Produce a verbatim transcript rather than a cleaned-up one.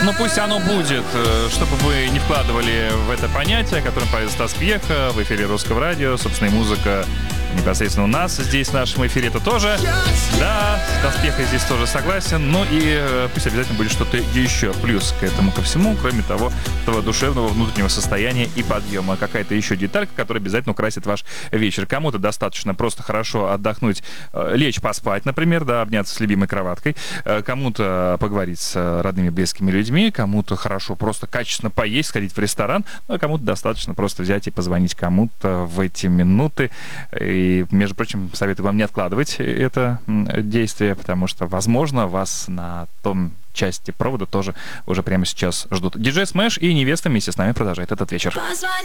Ну пусть оно будет, чтобы вы не вкладывали в это понятие, которым правит Стас Пьеха в эфире Русского радио, собственно, и музыка непосредственно у нас здесь, в нашем эфире, это тоже. Да, Стас Пьеха здесь тоже согласен. Ну и пусть обязательно будет что-то еще. Плюс к этому ко всему, кроме того, этого душевного внутреннего состояния и подъема. Какая-то еще деталька, которая обязательно украсит ваш вечер. Кому-то достаточно просто хорошо отдохнуть, лечь поспать, например, да, обняться с любимой кроваткой. Кому-то поговорить с родными, близкими людьми. Кому-то хорошо просто качественно поесть, сходить в ресторан. Ну, а кому-то достаточно просто взять и позвонить кому-то в эти минуты. И, между прочим, советую вам не откладывать это действие, потому что, возможно, вас на том части провода тоже уже прямо сейчас ждут. Диджей Смэш и невеста вместе с нами продолжает этот вечер.